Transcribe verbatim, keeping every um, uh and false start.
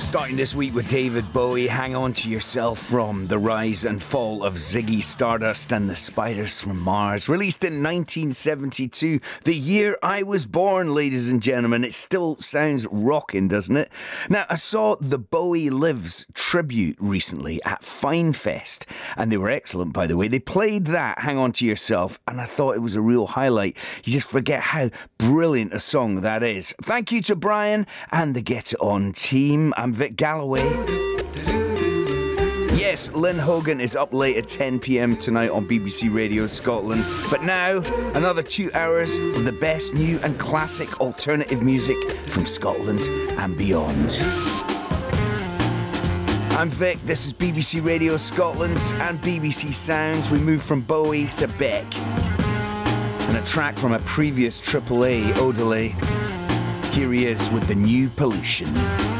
Starting this week with David Bowie, Hang On To Yourself from The Rise and Fall of Ziggy Stardust and the Spiders from Mars. Released in nineteen seventy-two, the year I was born, ladies and gentlemen. It still sounds rocking, doesn't it? Now, I saw the Bowie Lives tribute recently at Finefest, and they were excellent, by the way. They played that, Hang On To Yourself, and I thought it was a real highlight. You just forget how brilliant a song that is. Thank you to Brian and the Get It On team. I'm Vic Galloway. Yes, Lynn Hogan is up late at ten p.m. tonight on B B C Radio Scotland. But now, another two hours of the best new and classic alternative music from Scotland and beyond. I'm Vic, this is B B C Radio Scotland and B B C Sounds. We move from Bowie to Beck. And a track from a previous triple A Odelay. Here he is with The New Pollution.